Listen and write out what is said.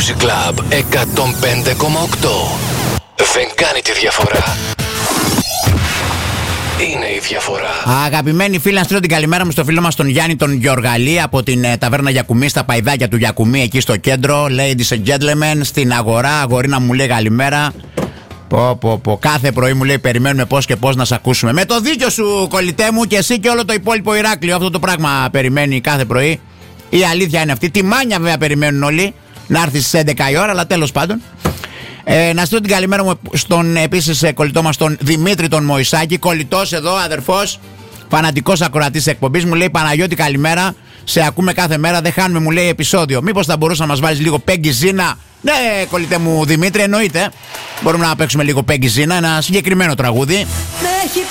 Music Club 105,8. Δεν κάνει τη διαφορά. Είναι η διαφορά. Αγαπημένοι φίλοι, να στείλω την καλημέρα μου στο φίλο μας τον Γιάννη τον Γιοργαλή από την ταβέρνα Γιακουμή, στα παϊδάκια του Γιακουμή εκεί στο κέντρο. Ladies and gentlemen, στην αγορά. Αγορίνα μου λέει καλημέρα. Κάθε πρωί μου λέει περιμένουμε πώς και πώς να σε ακούσουμε. Με το δίκιο σου, κολλητέ μου, και εσύ και όλο το υπόλοιπο Ηράκλειο. Αυτό το πράγμα περιμένει κάθε πρωί. Η αλήθεια είναι αυτή. Τη μάνια βέβαια περιμένουν όλοι να έρθει στις 11 η ώρα, αλλά τέλος πάντων. Να στείλω την καλημέρα μου στον επίσης κολλητό μας τον Δημήτρη τον Μωυσάκη. Κολλητός εδώ, αδερφός, φανατικός ακροατής εκπομπής. Μου λέει Παναγιώτη καλημέρα. Σε ακούμε κάθε μέρα, δεν χάνουμε, μου λέει, επεισόδιο. Μήπως θα μπορούσε να μας βάλεις λίγο Πέγγι Ζίνα? Ναι, κολλητέ μου Δημήτρη, εννοείται. Μπορούμε να παίξουμε λίγο Πέγγι Ζίνα, ένα συγκεκριμένο τραγούδι.